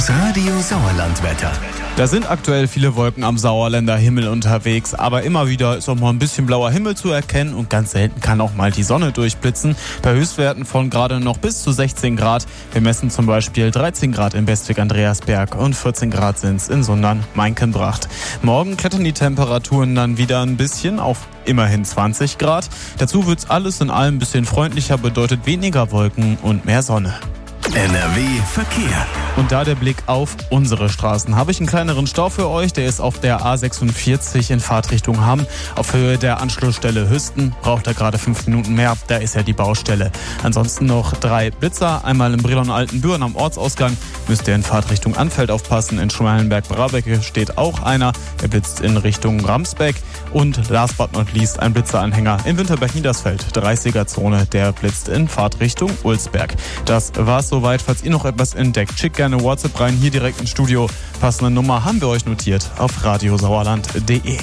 Radio Sauerlandwetter. Da sind aktuell viele Wolken am Sauerländer Himmel unterwegs, aber immer wieder ist auch mal ein bisschen blauer Himmel zu erkennen und ganz selten kann auch mal die Sonne durchblitzen. Bei Höchstwerten von gerade noch bis zu 16 Grad. Wir messen zum Beispiel 13 Grad in Bestwig-Andreasberg und 14 Grad sind es in Sundern-Meinkenbracht. Morgen klettern die Temperaturen dann wieder ein bisschen auf immerhin 20 Grad. Dazu wird es alles in allem ein bisschen freundlicher, bedeutet weniger Wolken und mehr Sonne. NRW Verkehr. Und da der Blick auf unsere Straßen. Habe ich einen kleineren Stau für euch. Der ist auf der A46 in Fahrtrichtung Hamm. Auf Höhe der Anschlussstelle Hüsten braucht er gerade 5 Minuten mehr. Da ist ja die Baustelle. Ansonsten noch 3 Blitzer. Einmal in Brilon-Altenbüren am Ortsausgang. Müsst ihr in Fahrtrichtung Anfeld aufpassen. In Schmalenberg-Brabecke steht auch einer. Der blitzt in Richtung Ramsbeck. Und last but not least ein Blitzeranhänger in Winterberg-Niedersfeld. 30er-Zone. Der blitzt in Fahrtrichtung Ulsberg. Das war's soweit. Falls ihr noch etwas entdeckt, schickt gerne WhatsApp rein, hier direkt ins Studio. Passende Nummer haben wir euch notiert auf radiosauerland.de.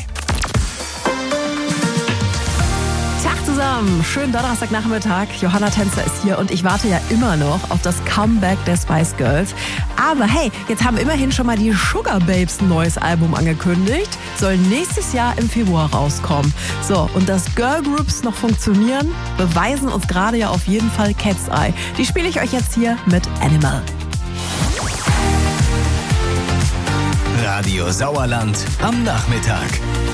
Tag zusammen, schönen Donnerstagnachmittag. Johanna Tänzer ist hier und ich warte ja immer noch auf das Comeback der Spice Girls. Aber hey, jetzt haben immerhin schon mal die Sugar Babes ein neues Album angekündigt. Soll nächstes Jahr im Februar rauskommen. So, und dass Girl Groups noch funktionieren, beweisen uns gerade ja auf jeden Fall Cat's Eye. Die spiele ich euch jetzt hier mit Animal. Radio Sauerland am Nachmittag.